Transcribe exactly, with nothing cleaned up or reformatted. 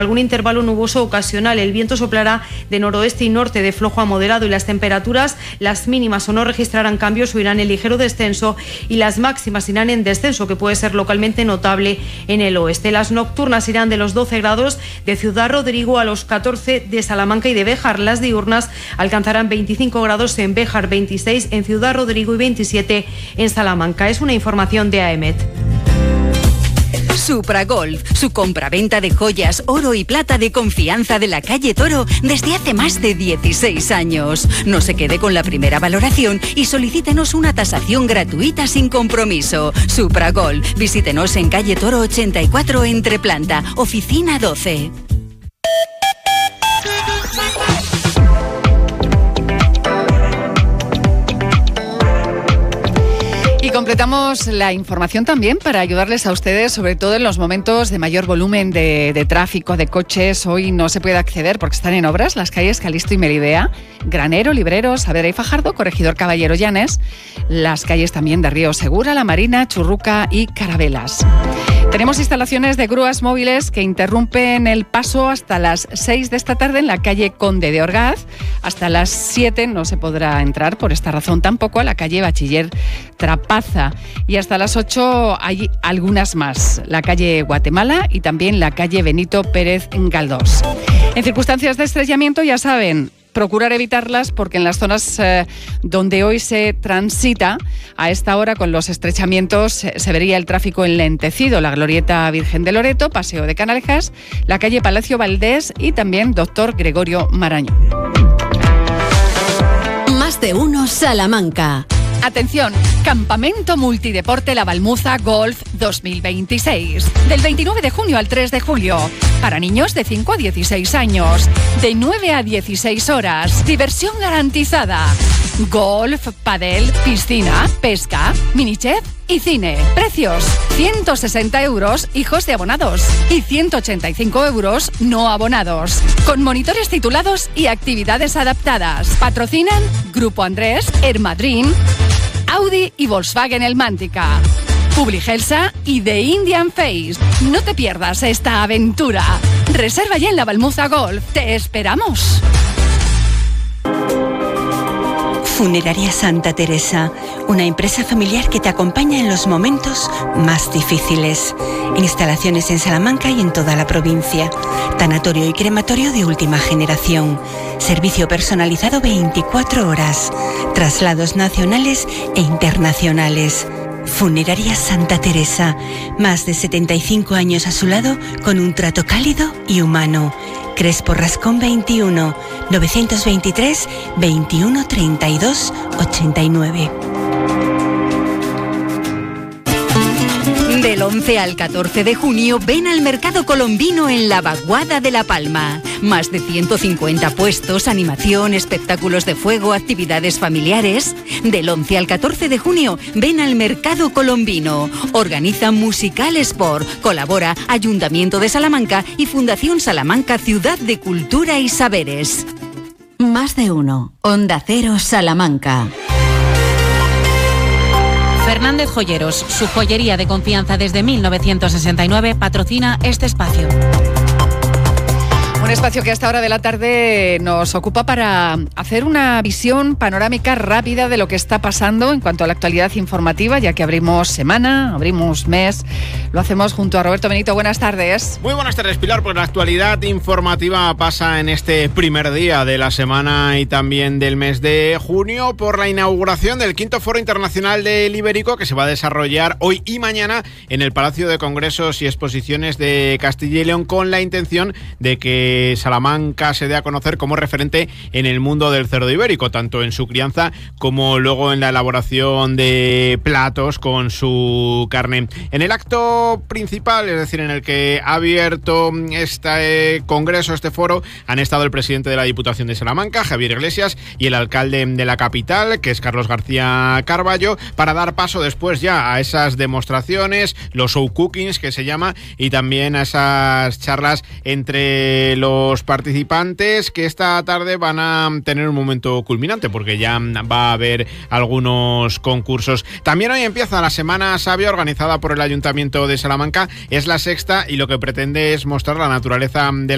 algún intervalo nuboso ocasional. El viento soplará de noroeste y norte de flojo a moderado y las temperaturas, las mínimas o no registrarán cambios o irán en ligero descenso y las máximas irán en descenso, que puede ser localmente notable en el oeste. Las nocturnas irán de los doce grados de Ciudad Rodrigo a los catorce de Salamanca y de Béjar. Las diurnas alcanzarán veinticinco grados en Béjar, veintiséis en Ciudad Rodrigo y veintisiete en Salamanca. Es una información de A E M E T. Supragolf, su compraventa de joyas, oro y plata de confianza de la calle Toro desde hace más de dieciséis años. No se quede con la primera valoración y solicítenos una tasación gratuita sin compromiso. Supragolf, visítenos en calle Toro ochenta y cuatro entre planta, oficina doce. Y completamos la información también para ayudarles a ustedes, sobre todo en los momentos de mayor volumen de, de tráfico, de coches. Hoy no se puede acceder porque están en obras las calles Calixto y Melibea, Granero, Libreros, Saavedra y Fajardo, Corregidor Caballero Llanes, las calles también de Río Segura, La Marina, Churruca y Carabelas. Tenemos instalaciones de grúas móviles que interrumpen el paso hasta las seis de esta tarde en la calle Conde de Orgaz. Hasta las siete no se podrá entrar por esta razón tampoco a la calle Bachiller Trapaza. Y hasta las ocho hay algunas más. La calle Guatemala y también la calle Benito Pérez Galdós. En circunstancias de estrellamiento, ya saben, procurar evitarlas porque en las zonas eh, donde hoy se transita a esta hora con los estrechamientos eh, se vería el tráfico enlentecido. La Glorieta Virgen de Loreto, Paseo de Canalejas, la calle Palacio Valdés y también Doctor Gregorio Marañón. Más de uno Salamanca. Atención, Campamento Multideporte La Balmuza Golf dos mil veintiséis. Del veintinueve de junio al tres de julio. Para niños de cinco a dieciséis años. De nueve a dieciséis horas. Diversión garantizada. Golf, pádel, piscina, pesca, minichef y cine. Precios: ciento sesenta euros hijos de abonados y ciento ochenta y cinco euros no abonados. Con monitores titulados y actividades adaptadas. Patrocinan Grupo Andrés, Ermadrin, Audi y Volkswagen Elmántica, Publigelsa y The Indian Face. No te pierdas esta aventura. Reserva ya en La Balmuza Golf. ¡Te esperamos! Funeraria Santa Teresa, una empresa familiar que te acompaña en los momentos más difíciles. Instalaciones en Salamanca y en toda la provincia. Tanatorio y crematorio de última generación. Servicio personalizado veinticuatro horas. Traslados nacionales e internacionales. Funeraria Santa Teresa, más de setenta y cinco años a su lado con un trato cálido y humano. Crespo Rascón veintiuno, novecientos veintitrés, veintiuno treinta y dos, ochenta y nueve. Del once al catorce de junio ven al Mercado Colombino en la Vaguada de La Palma. Más de ciento cincuenta puestos, animación, espectáculos de fuego, actividades familiares. Del once al catorce de junio ven al Mercado Colombino. Organiza Musical Sport. Colabora Ayuntamiento de Salamanca y Fundación Salamanca Ciudad de Cultura y Saberes. Más de uno. Onda Cero Salamanca. Fernández Joyeros, su joyería de confianza desde mil novecientos sesenta y nueve, patrocina este espacio. Un espacio que a esta hora de la tarde nos ocupa para hacer una visión panorámica rápida de lo que está pasando en cuanto a la actualidad informativa, ya que abrimos semana, abrimos mes. Lo hacemos junto a Roberto Benito. Buenas tardes. Muy buenas tardes, Pilar. Pues la actualidad informativa pasa en este primer día de la semana y también del mes de junio por la inauguración del quinto Foro Internacional del Ibérico, que se va a desarrollar hoy y mañana en el Palacio de Congresos y Exposiciones de Castilla y León, con la intención de que Salamanca se dé a conocer como referente en el mundo del cerdo ibérico, tanto en su crianza como luego en la elaboración de platos con su carne. En el acto principal, es decir, en el que ha abierto este congreso, este foro, han estado el presidente de la Diputación de Salamanca, Javier Iglesias, y el alcalde de la capital, que es Carlos García Carballo, para dar paso después ya a esas demostraciones, los show cookings que se llama, y también a esas charlas entre los participantes, que esta tarde van a tener un momento culminante porque ya va a haber algunos concursos. También hoy empieza la Semana Sabia, organizada por el Ayuntamiento de Salamanca. Es la sexta y lo que pretende es mostrar la naturaleza de la